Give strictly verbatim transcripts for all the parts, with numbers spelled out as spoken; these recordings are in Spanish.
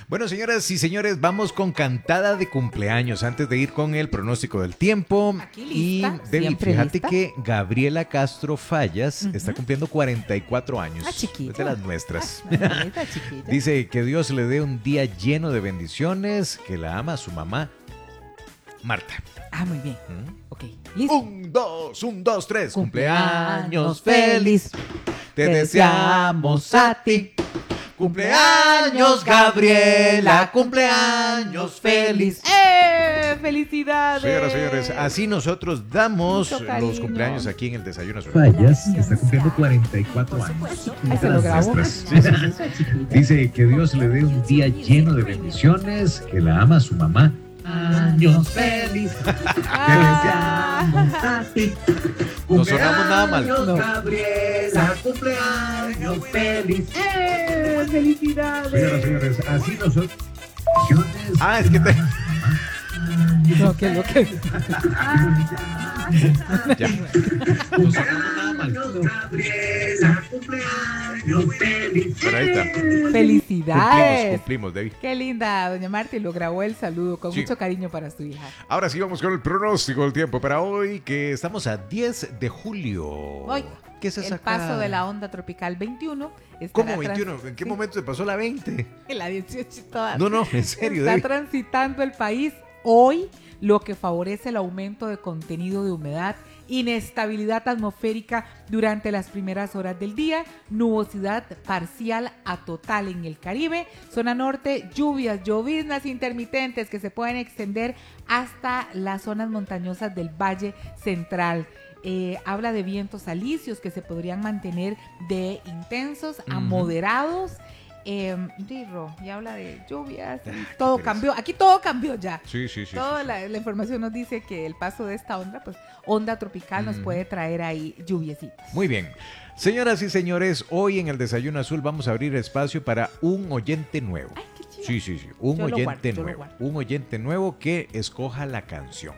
Bueno, señoras y señores, vamos con cantada de cumpleaños antes de ir con el pronóstico del tiempo. Aquí lista, y David, fíjate lista. que Gabriela Castro Fallas Uh-huh. está cumpliendo cuarenta y cuatro años. Ah, chiquita. Es de las nuestras. Ah, bonita, chiquita. Dice que Dios le dé un día lleno de bendiciones, que la ama su mamá, Marta. Ah, muy bien. ¿Mm? Ok, listo. Un, dos, un, dos, tres. Cumpleaños Cumpleaños feliz. Te Te deseamos a ti. Cumpleaños, Gabriela. Cumpleaños feliz. ¡Eh! ¡Felicidades! Señoras y señores, así nosotros damos Mucho los cariño. cumpleaños aquí en el Desayuno Azul. Fallas, que está cumpliendo cuarenta y cuatro años. Ahí se lo grabo. Dice que Dios le dé un día lleno de bendiciones, que la ama su mamá. Años feliz. Ah. No sonamos nada mal. No. Gabriela, cumpleaños feliz. ¡Eh! ¡Felicidades! Señoras y señores, así nosotros. Ah, es que te... No, que lo que. Ya. No sonamos nada mal. Gabriela, cumpleaños feliz. Pero ahí está. Cumplimos, ¡Felicidades! cumplimos, David. Qué linda, doña Marta, y lo grabó el saludo con Sí. mucho cariño para su hija. Ahora sí vamos con el pronóstico del tiempo para hoy, que estamos a diez de julio. Oiga, ¿Qué es esa el paso de la onda tropical veintiuno. estará ¿Cómo veintiuno? trans- ¿En qué Sí, momento se pasó la veinte? en la dieciocho y todas. No, no, en serio, Está David. transitando el país hoy, lo que favorece el aumento de contenido de humedad, inestabilidad atmosférica durante las primeras horas del día, nubosidad parcial a total en el Caribe, zona norte, lluvias, lloviznas intermitentes que se pueden extender hasta las zonas montañosas del Valle Central. Eh, habla de vientos alisios que se podrían mantener de intensos a Ujú. moderados. Eh, Riro, y habla de lluvias, y Ah, qué todo pereza. cambió. Aquí todo cambió ya. Sí, sí, sí. Toda sí, sí. la, la información nos dice que el paso de esta onda, pues onda tropical, nos Ujú. puede traer ahí lluviecitas. Muy bien. Señoras y señores, hoy en el Desayuno Azul vamos a abrir espacio para un oyente nuevo. Ay, qué chido. Sí, sí, sí. Un Yo lo oyente guardo, yo lo nuevo. guardo. Un oyente nuevo que escoja la canción.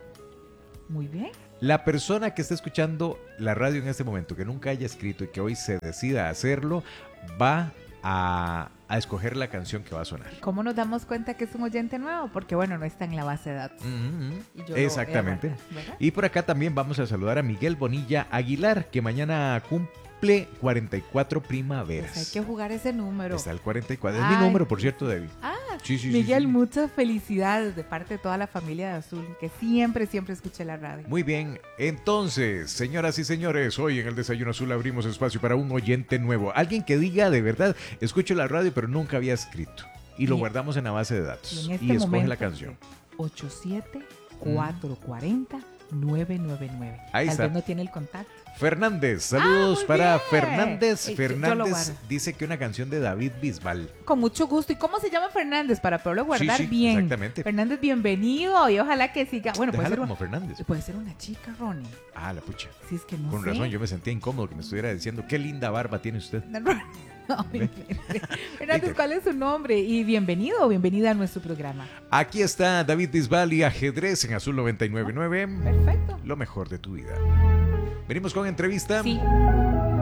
Muy bien. La persona que está escuchando la radio en este momento, que nunca haya escrito y que hoy se decida a hacerlo, va a, a escoger la canción que va a sonar. ¿Cómo nos damos cuenta que es un oyente nuevo? Porque bueno, no está en la base de datos. Ujú, Y yo lo- exactamente. eh, ¿verdad? Y por acá también vamos a saludar a Miguel Bonilla Aguilar, que mañana cumple cuarenta y cuatro primaveras. Pues hay que jugar ese número. Está el cuarenta y cuatro. Es Ay. mi número, por cierto, David. Ah, Sí, sí, sí, Miguel, sí. muchas felicidades de parte de toda la familia de Azul, que siempre, siempre escuché la radio. Muy bien, entonces, señoras y señores, hoy en el Desayuno Azul abrimos espacio para un oyente nuevo. Alguien que diga de verdad, escucho la radio pero nunca había escrito. Y lo Y- guardamos en la base de datos. Y Y, en este escoge momento, la canción. ocho siete, cuatro cuatro cero, nueve nueve nueve. Ahí Tal está. vez no tiene el contacto. Fernández, saludos Ah, muy para bien. Fernández. Eh, yo- yo lo Fernández guardo. dice que una canción de David Bisbal. Con mucho gusto. ¿Y cómo se llama Fernández? Para poderlo guardar Sí, sí, bien. exactamente. Fernández, bienvenido y ojalá que siga. Bueno, puede Déjalo ser, como una, Fernández. puede ser una chica, Ronnie. Ah, la pucha. Si es que no Con sé. razón, yo me sentía incómodo que me estuviera diciendo qué linda barba tiene usted. No, Fernández, ¿cuál es su nombre? Y bienvenido o bienvenida a nuestro programa. Aquí está David Bisbal y Ajedrez en Azul noventa y nueve punto nueve. Perfecto. Lo mejor de tu vida. Venimos con entrevista. Sí.